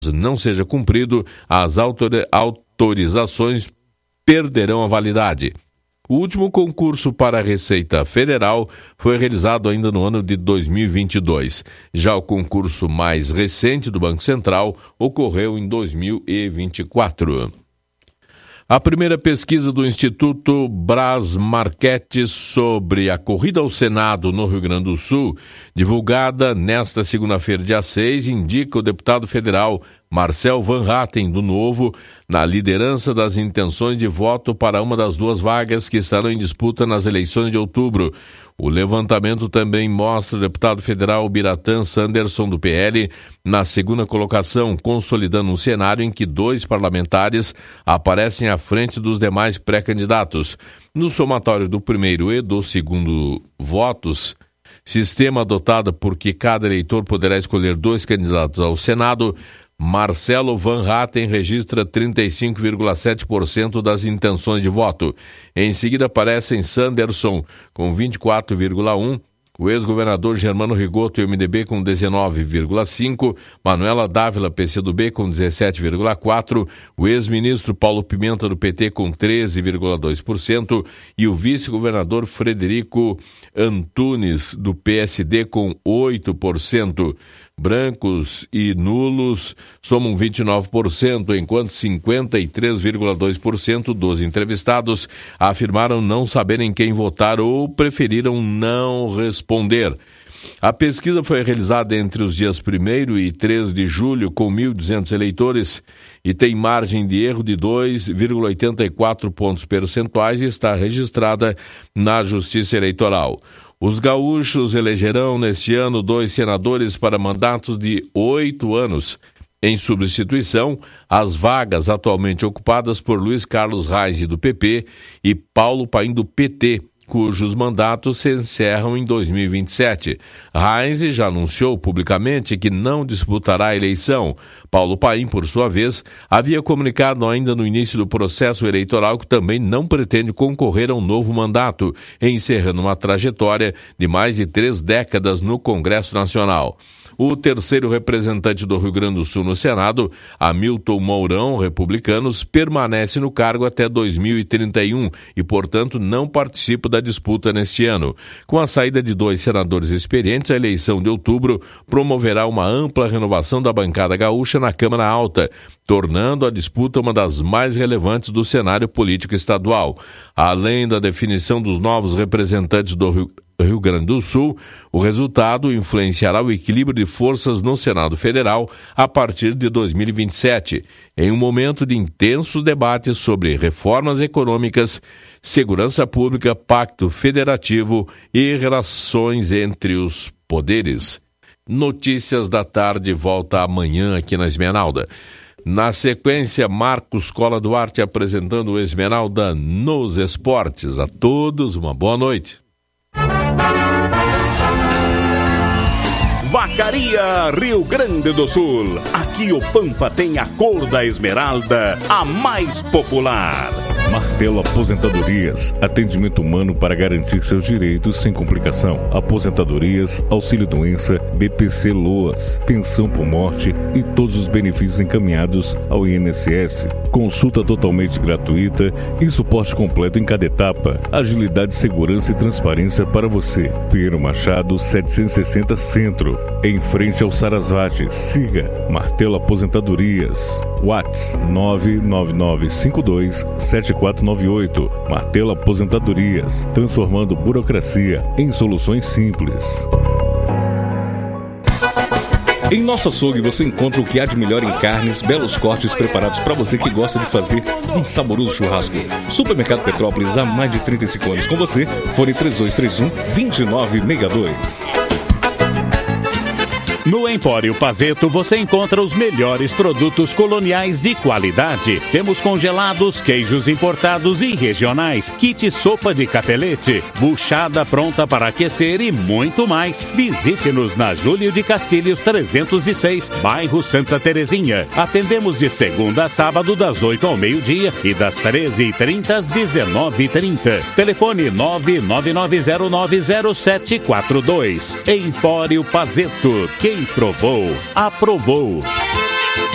não seja cumprido, as autorizações perderão a validade. O último concurso para a Receita Federal foi realizado ainda no ano de 2022. Já o concurso mais recente do Banco Central ocorreu em 2024. A primeira pesquisa do Instituto Brasmarket sobre a corrida ao Senado no Rio Grande do Sul, divulgada nesta segunda-feira, dia 6, indica o deputado federal Marcel Van Hatten, do Novo, na liderança das intenções de voto para uma das duas vagas que estarão em disputa nas eleições de outubro. O levantamento também mostra o deputado federal Biratã Sanderson, do PL, na segunda colocação, consolidando um cenário em que 2 parlamentares aparecem à frente dos demais pré-candidatos. No somatório do primeiro e do segundo votos, sistema adotado por que cada eleitor poderá escolher 2 candidatos ao Senado, Marcelo Van Hatten registra 35,7% das intenções de voto. Em seguida aparecem Sanderson com 24,1%, o ex-governador Germano Rigoto, MDB, com 19,5%, Manuela Dávila, PCdoB, com 17,4%, o ex-ministro Paulo Pimenta, do PT, com 13,2%, e o vice-governador Frederico Antunes, do PSD, com 8%. Brancos e nulos somam 29%, enquanto 53,2% dos entrevistados afirmaram não saberem quem votar ou preferiram não responder. A pesquisa foi realizada entre os dias 1º e 3 de julho, com 1.200 eleitores, e tem margem de erro de 2,84 pontos percentuais e está registrada na Justiça Eleitoral. Os gaúchos elegerão neste ano 2 senadores para mandatos de 8 anos, em substituição às vagas atualmente ocupadas por Luiz Carlos Reis, do PP, e Paulo Paim, do PT, cujos mandatos se encerram em 2027. Reis já anunciou publicamente que não disputará a eleição. Paulo Paim, por sua vez, havia comunicado ainda no início do processo eleitoral que também não pretende concorrer a um novo mandato, encerrando uma trajetória de mais de 3 décadas no Congresso Nacional. O terceiro representante do Rio Grande do Sul no Senado, Hamilton Mourão, republicanos, permanece no cargo até 2031 e, portanto, não participa da disputa neste ano. Com a saída de 2 senadores experientes, a eleição de outubro promoverá uma ampla renovação da bancada gaúcha na Câmara Alta, tornando a disputa uma das mais relevantes do cenário político estadual. Além da definição dos novos representantes do Rio Grande do Sul, o resultado influenciará o equilíbrio de forças no Senado Federal a partir de 2027, em um momento de intensos debates sobre reformas econômicas, segurança pública, pacto federativo e relações entre os poderes. Notícias da Tarde volta amanhã aqui na Esmeralda. Na sequência, Marcos Cola Duarte apresentando o Esmeralda nos Esportes. A todos, uma boa noite. Vacaria Rio Grande do Sul. Aqui o Pampa tem a cor da esmeralda, a mais popular. Martelo Aposentadorias. Atendimento humano para garantir seus direitos sem complicação. Aposentadorias, auxílio-doença, BPC Loas, pensão por morte e todos os benefícios encaminhados ao INSS. Consulta totalmente gratuita e suporte completo em cada etapa. Agilidade, segurança e transparência para você. Pinheiro Machado, 760 Centro, em frente ao Sarasvati. Siga Martelo Aposentadorias. WhatsApp 999527498. Martelo Aposentadorias, transformando burocracia em soluções simples. Em nosso açougue você encontra o que há de melhor em carnes, belos cortes preparados para você que gosta de fazer um saboroso churrasco. Supermercado Petrópolis, há mais de 35 anos com você. Fone 3231-2962. No Empório Pazeto você encontra os melhores produtos coloniais de qualidade. Temos congelados, queijos importados e regionais, kit sopa de capelete, buchada pronta para aquecer e muito mais. Visite-nos na Júlio de Castilhos 306, bairro Santa Terezinha. Atendemos de segunda a sábado das 8 ao meio-dia e das 13h30 às 19h30. Telefone 999090742. Empório Pazeto. Quem provou, aprovou.